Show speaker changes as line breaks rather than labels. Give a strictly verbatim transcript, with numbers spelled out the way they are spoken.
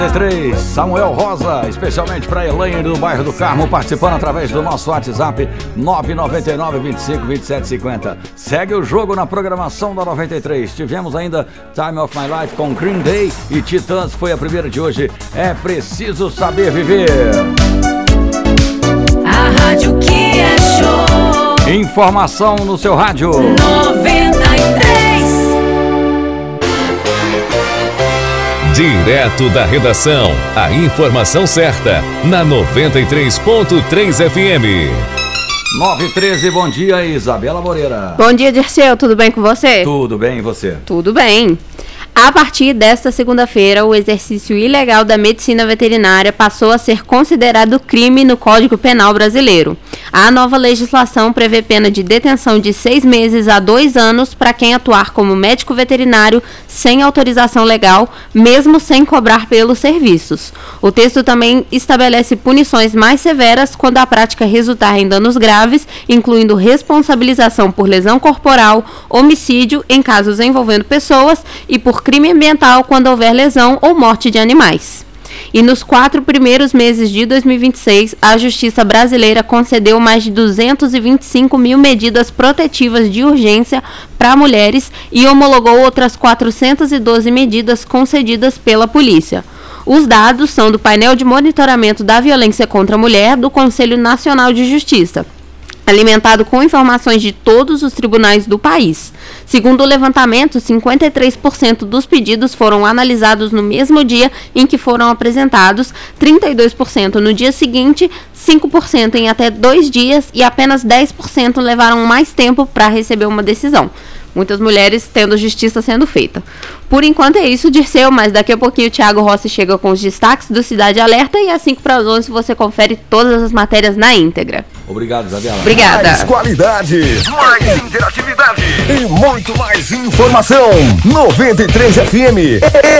três, Samuel Rosa, especialmente para Elaine do bairro do Carmo, participando através do nosso WhatsApp nove nove nove, vinte e cinco, vinte e sete, cinquenta. Segue o jogo na programação da noventa e três. Tivemos ainda Time of My Life com Green Day e Titãs, foi a primeira de hoje. É preciso saber viver.
A rádio que é show.
Informação no seu rádio.
noventa e três.
Direto da redação, a informação certa, na noventa e três ponto três F M.
nove e treze, bom dia, Isabela Moreira.
Bom dia, Dirceu, tudo bem com você?
Tudo bem, e você?
Tudo bem. A partir desta segunda-feira, o exercício ilegal da medicina veterinária passou a ser considerado crime no Código Penal brasileiro. A nova legislação prevê pena de detenção de seis meses a dois anos para quem atuar como médico veterinário sem autorização legal, mesmo sem cobrar pelos serviços. O texto também estabelece punições mais severas quando a prática resultar em danos graves, incluindo responsabilização por lesão corporal, homicídio em casos envolvendo pessoas e por crime ambiental quando houver lesão ou morte de animais. E nos quatro primeiros meses de dois mil e vinte e seis, a Justiça brasileira concedeu mais de duzentos e vinte e cinco mil medidas protetivas de urgência para mulheres e homologou outras quatrocentas e doze medidas concedidas pela polícia. Os dados são do painel de monitoramento da violência contra a mulher do Conselho Nacional de Justiça, alimentado com informações de todos os tribunais do país. Segundo o levantamento, cinquenta e três por cento dos pedidos foram analisados no mesmo dia em que foram apresentados, trinta e dois por cento no dia seguinte, cinco por cento em até dois dias e apenas dez por cento levaram mais tempo para receber uma decisão. Muitas mulheres tendo justiça sendo feita. Por enquanto é isso, Dirceu, mas daqui a pouquinho o Thiago Rossi chega com os destaques do Cidade Alerta e às cinco para as onze você confere todas as matérias na íntegra.
Obrigado, Isabela.
Obrigada.
Mais qualidade, mais interatividade e muito mais informação. noventa e três F M.